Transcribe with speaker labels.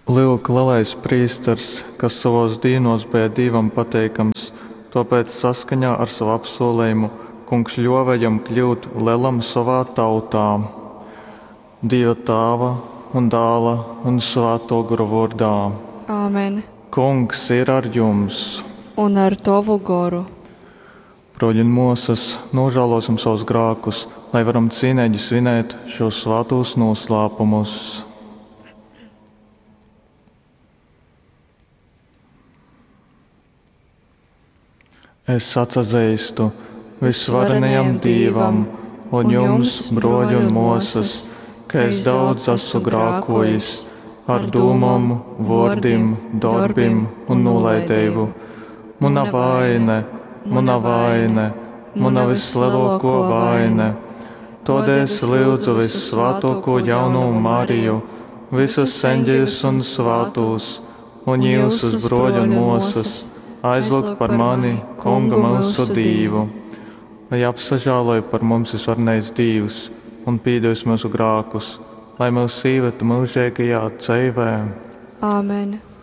Speaker 1: Lūk, lielais priesters, kas savos dīnos bija Dievam pateikams, tāpēc saskaņā ar savu apsolījumu Kungs ļovējam kļūt lielam savā tautā. Dieva Tēva un Dēla un Svēto Garu vārdā.
Speaker 2: Āmen.
Speaker 1: Kungs ir ar jums.
Speaker 2: Un ar tavu garu.
Speaker 1: Broļi un mūsas, nožēlosim savus grēkus, lai varam cienīgi svinēt šos svētos noslēpumus. Es atzīstu visvarenajam Dievam un jums, broļi un mūsas, ka es daudz esmu grēkojis ar domām, vārdiem, darbiem un nolaidību. Mana vaina, mana vislielāko vaina. Tādēļ es lūdzu visvētāko jauno Mariju, visus eņģeļus un svētos, un jūs, broļi un mūsas, aizlūgt par mani, Kunga mūsu Dievu, lai apsažāloja par mums visvarenais Dievs un pīdos mūsu grēkus, lai mūs sīvētu mūžīgajā dzīvē.
Speaker 2: Āmen.